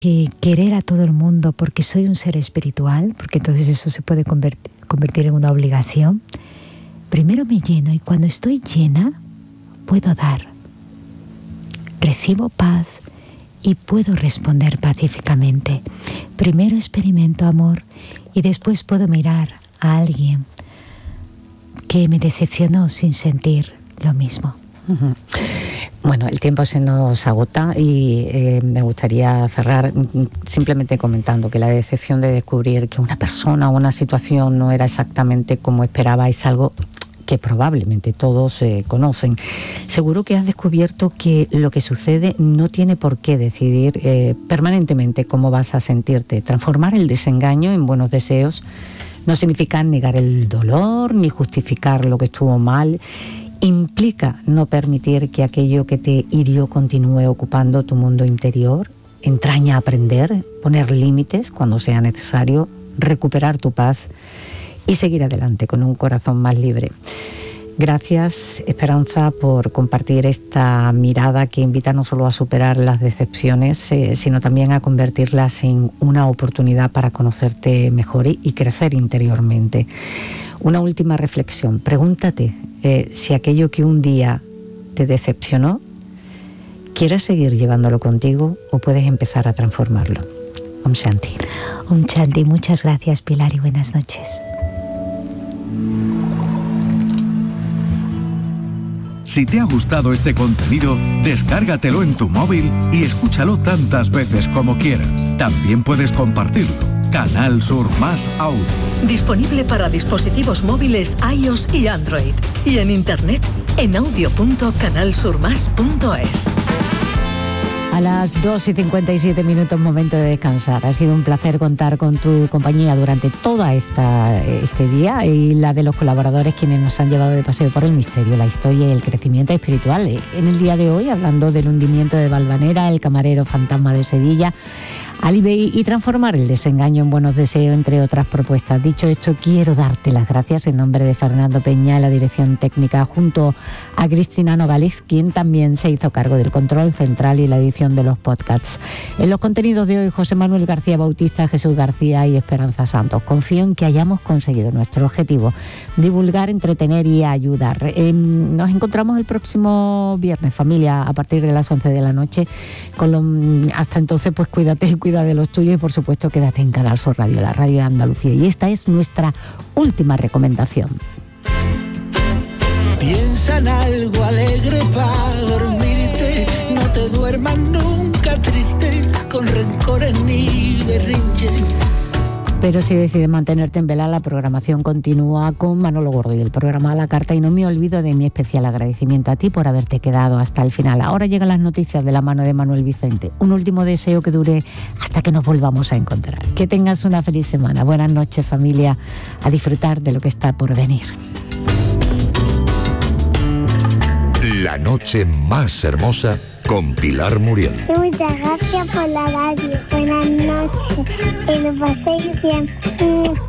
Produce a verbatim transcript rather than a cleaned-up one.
que querer a todo el mundo porque soy un ser espiritual, porque entonces eso se puede convertir, convertir en una obligación. Primero me lleno y cuando estoy llena puedo dar. Recibo paz y puedo responder pacíficamente. Primero experimento amor y después puedo mirar a alguien que me decepcionó sin sentir lo mismo. Uh-huh. Bueno, el tiempo se nos agota y eh, me gustaría cerrar simplemente comentando que la decepción de descubrir que una persona o una situación no era exactamente como esperaba es algo que probablemente todos eh, conocen. Seguro que has descubierto que lo que sucede no tiene por qué decidir eh, permanentemente cómo vas a sentirte. Transformar el desengaño en buenos deseos no significa negar el dolor ni justificar lo que estuvo mal. Implica no permitir que aquello que te hirió continúe ocupando tu mundo interior. Entraña aprender, poner límites cuando sea necesario, recuperar tu paz y seguir adelante con un corazón más libre. Gracias, Esperanza, por compartir esta mirada que invita no solo a superar las decepciones, eh, sino también a convertirlas en una oportunidad para conocerte mejor y, y crecer interiormente. Una última reflexión. Pregúntate eh, si aquello que un día te decepcionó, ¿quieres seguir llevándolo contigo o puedes empezar a transformarlo? Om Shanti. Om Shanti. Muchas gracias, Pilar, y buenas noches. Si te ha gustado este contenido, descárgatelo en tu móvil y escúchalo tantas veces como quieras. También puedes compartirlo. Canal Sur Más Audio. Disponible para dispositivos móviles iOS y Android. Y en internet en audio punto canal sur más punto es. A las dos y cincuenta y siete minutos, momento de descansar. Ha sido un placer contar con tu compañía durante toda esta este día y la de los colaboradores quienes nos han llevado de paseo por el misterio, la historia y el crecimiento espiritual. En el día de hoy, hablando del hundimiento de Valvanera, el camarero fantasma de Sevilla, Alibey y transformar el desengaño en buenos deseos, entre otras propuestas. Dicho esto, quiero darte las gracias en nombre de Fernando Peña, la dirección técnica, junto a Cristina Nogales, quien también se hizo cargo del control central y la edición de los podcasts. En los contenidos de hoy, José Manuel García Bautista, Jesús García y Esperanza Santos. Confío en que hayamos conseguido nuestro objetivo: divulgar, entretener y ayudar. Eh, nos encontramos el próximo viernes, familia, a partir de las once de la noche. Con lo, hasta entonces, pues cuídate y cuida de los tuyos y, por supuesto, quédate en Canal Sur Radio, la radio de Andalucía. Y esta es nuestra última recomendación. Piensa en algo alegre para dormirte, no te duermas nunca triste, con rencores ni berrinches. Pero si decides mantenerte en vela, la programación continúa con Manolo Gordo y el programa a la carta, y no me olvido de mi especial agradecimiento a ti por haberte quedado hasta el final. Ahora llegan las noticias de la mano de Manuel Vicente. Un último deseo que dure hasta que nos volvamos a encontrar. Que tengas una feliz semana. Buenas noches, familia. A disfrutar de lo que está por venir. La noche más hermosa con Pilar Muriel. Muchas gracias por la radio. Buenas noches. Que lo paséis bien.